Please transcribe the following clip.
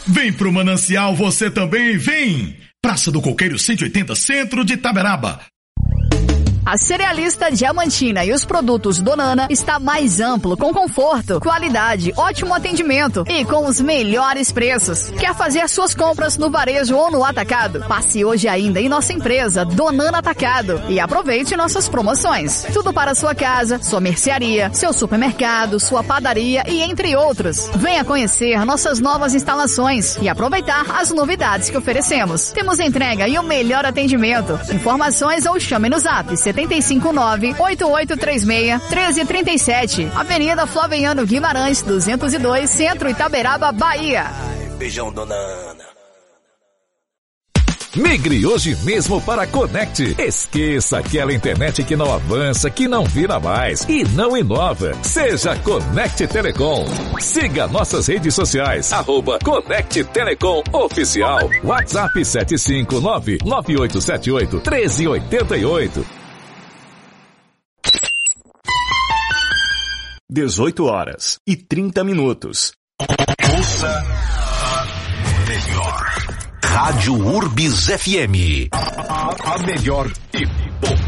Vem pro Manancial você também, vem! Praça do Coqueiro 180, centro de Itaberaba. A Cerealista Diamantina e os produtos Donana está mais amplo, com conforto, qualidade, ótimo atendimento e com os melhores preços. Quer fazer suas compras no varejo ou no atacado? Passe hoje ainda em nossa empresa Donana Atacado e aproveite nossas promoções. Tudo para sua casa, sua mercearia, seu supermercado, sua padaria e entre outros. Venha conhecer nossas novas instalações e aproveitar as novidades que oferecemos. Temos entrega e o melhor atendimento. Informações ou chame no Zap 759-8836-1337. Avenida Flaviano Guimarães, 202, Centro Itaberaba, Bahia. Beijão, dona Ana. Migre hoje mesmo para a Conect. Esqueça aquela internet que não avança, que não vira mais e não inova. Seja Conect Telecom. Siga nossas redes sociais, @Conect Telecom Oficial. WhatsApp 759-9878-1388. 18h30. Ouça a melhor. Rádio Urbis FM. A melhor e